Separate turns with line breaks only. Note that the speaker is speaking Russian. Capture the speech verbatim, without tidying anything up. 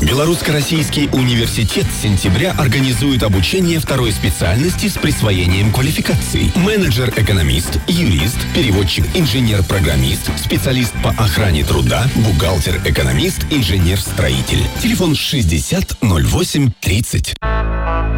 Белорусско-Российский университет с сентября организует обучение второй специальности с присвоением квалификаций. Менеджер-экономист, юрист, переводчик, инженер-программист, специалист по охране труда, бухгалтер-экономист, инженер-строитель. Телефон шестьдесят ноль восемь тридцать.